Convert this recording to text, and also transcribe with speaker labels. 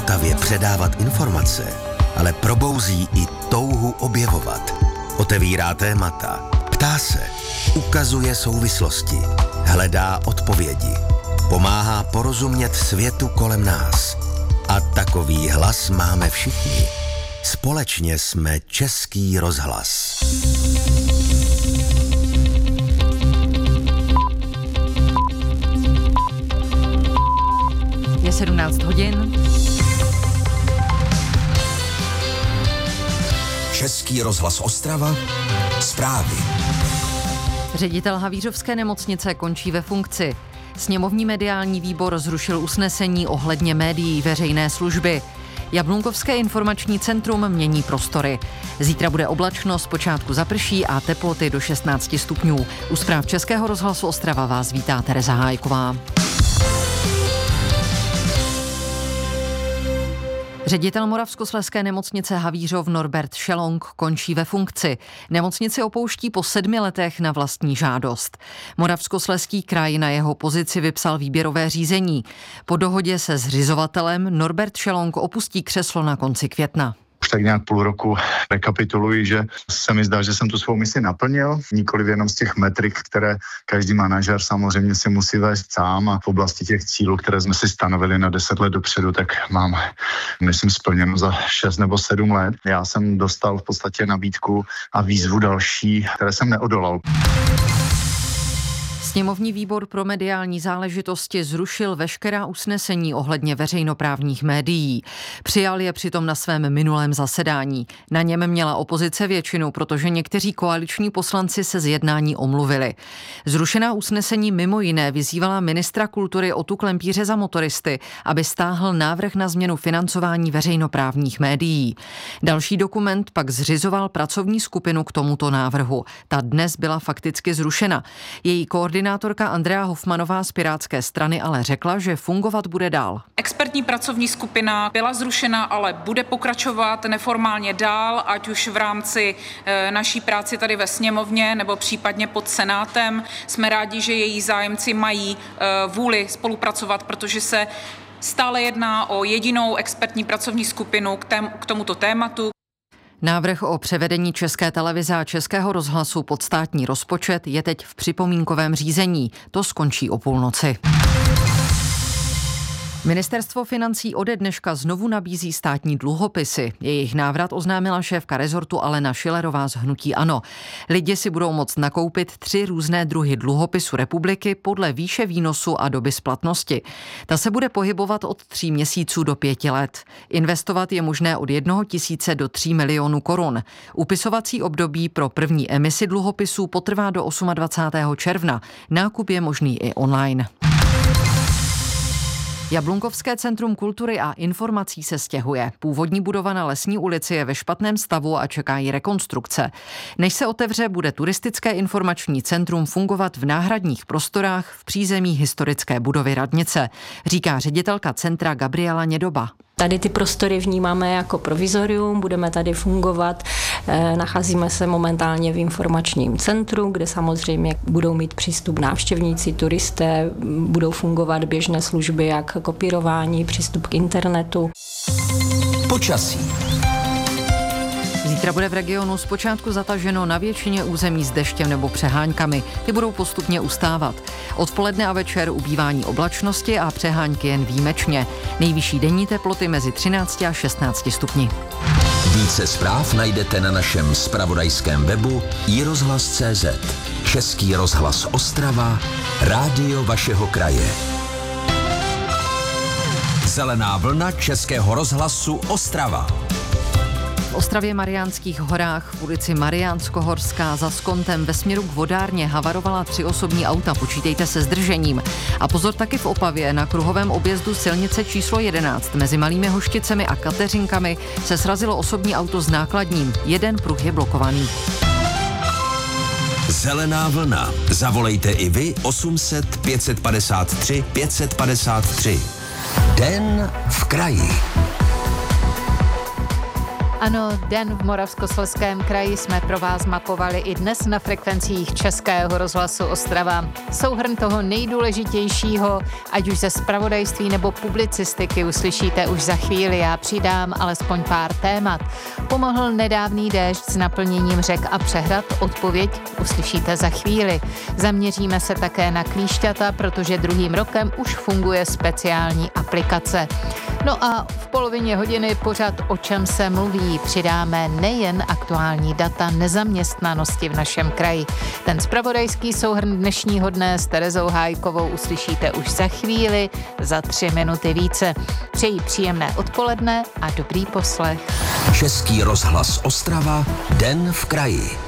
Speaker 1: Vltavě předávat informace, ale probouzí i touhu objevovat. Otevírá témata, ptá se, ukazuje souvislosti, hledá odpovědi, pomáhá porozumět světu kolem nás. A takový hlas máme všichni. Společně jsme Český rozhlas.
Speaker 2: Je 17 hodin.
Speaker 1: Český rozhlas Ostrava. Zprávy.
Speaker 2: Ředitel Havířovské nemocnice končí ve funkci. Sněmovní mediální výbor zrušil usnesení ohledně médií veřejné služby. Jablunkovské informační centrum mění prostory. Zítra bude oblačno, zpočátku zaprší a teploty do 16 stupňů. U zpráv Českého rozhlasu Ostrava vás vítá Tereza Hájková. Ředitel Moravskoslezské nemocnice Havířov Norbert Šelong končí ve funkci. Nemocnici opouští po 7 letech na vlastní žádost. Moravskoslezský kraj na jeho pozici vypsal výběrové řízení. Po dohodě se zřizovatelem Norbert Šelong opustí křeslo na konci května.
Speaker 3: Už tak nějak půl roku rekapituluji, že se mi zdá, že jsem tu svou misi naplnil, nikoliv jenom z těch metrik, které každý manažer samozřejmě si musí vést sám, a v oblasti těch cílů, které jsme si stanovili na 10 let dopředu, tak mám, myslím, splněno za 6 nebo 7 let. Já jsem dostal v podstatě nabídku a výzvu další, které jsem neodolal.
Speaker 2: Sněmovní výbor pro mediální záležitosti zrušil veškerá usnesení ohledně veřejnoprávních médií. Přijal je přitom na svém minulém zasedání. Na něm měla opozice většinu, protože někteří koaliční poslanci se z jednání omluvili. Zrušená usnesení mimo jiné vyzývala ministra kultury Otu Klempíře za motoristy, aby stáhl návrh na změnu financování veřejnoprávních médií. Další dokument pak zřizoval pracovní skupinu k tomuto návrhu. Ta dnes byla fakticky zrušena. Její koordinátorka Andrea Hofmanová z Pirátské strany ale řekla, že fungovat bude dál.
Speaker 4: Expertní pracovní skupina byla zrušena, ale bude pokračovat neformálně dál, ať už v rámci naší práci tady ve sněmovně nebo případně pod Senátem. Jsme rádi, že její zájemci mají vůli spolupracovat, protože se stále jedná o jedinou expertní pracovní skupinu k tomuto tématu.
Speaker 2: Návrh o převedení České televize a Českého rozhlasu pod státní rozpočet je teď v připomínkovém řízení. To skončí o půlnoci. Ministerstvo financí ode dneška znovu nabízí státní dluhopisy. Jejich návrat oznámila šéfka rezortu Alena Schillerová z hnutí ANO. Lidi si budou moct nakoupit 3 různé druhy dluhopisu republiky podle výše výnosu a doby splatnosti. Ta se bude pohybovat od 3 měsíců do 5 let. Investovat je možné od 1 000 do 3 milionů korun. Upisovací období pro první emisi dluhopisů potrvá do 28. června. Nákup je možný i online. Jablunkovské centrum kultury a informací se stěhuje. Původní budova na Lesní ulici je ve špatném stavu a čeká jí rekonstrukce. Než se otevře, bude turistické informační centrum fungovat v náhradních prostorách v přízemí historické budovy radnice, říká ředitelka centra Gabriela Nědoba.
Speaker 5: Tady ty prostory vnímáme jako provizorium, budeme tady fungovat, nacházíme se momentálně v informačním centru, kde samozřejmě budou mít přístup návštěvníci, turisté, budou fungovat běžné služby, jak kopírování, přístup k internetu.
Speaker 1: Počasí.
Speaker 2: Zítra bude v regionu zpočátku zataženo na většině území s deštěm nebo přeháňkami. Ty budou postupně ustávat. Odpoledne a večer ubývání oblačnosti a přehánky jen výjimečně. Nejvyšší denní teploty mezi 13 a 16 stupni.
Speaker 1: Více zpráv najdete na našem zpravodajském webu iRozhlas.cz. Český rozhlas Ostrava, rádio vašeho kraje. Zelená vlna Českého rozhlasu Ostrava.
Speaker 2: V Ostravě Mariánských horách v ulici Mariánsko-Horská za Skontem ve směru k vodárně havarovala 3 osobní auta, počítejte se zdržením. A pozor taky v Opavě, na kruhovém objezdu silnice číslo 11 mezi Malými Hošticemi a Kateřinkami se srazilo osobní auto s nákladním. Jeden pruh je blokovaný.
Speaker 1: Zelená vlna. Zavolejte i vy 800 553 553. Den v kraji.
Speaker 6: Ano, den v Moravskoslezském kraji jsme pro vás mapovali i dnes na frekvencích Českého rozhlasu Ostrava. Souhrn toho nejdůležitějšího, ať už ze zpravodajství nebo publicistiky, uslyšíte už za chvíli. Já přidám alespoň pár témat. Pomohl nedávný déšť s naplněním řek a přehrad? Odpověď uslyšíte za chvíli. Zaměříme se také na klíšťata, protože druhým rokem už funguje speciální aplikace. No a v polovině hodiny pořad O čem se mluví. Přidáme nejen aktuální data nezaměstnanosti v našem kraji. Ten zpravodajský souhrn dnešního dne s Terezou Hájkovou uslyšíte už za chvíli, za 3 minuty více. Přeji příjemné odpoledne a dobrý poslech.
Speaker 1: Český rozhlas Ostrava, den v kraji.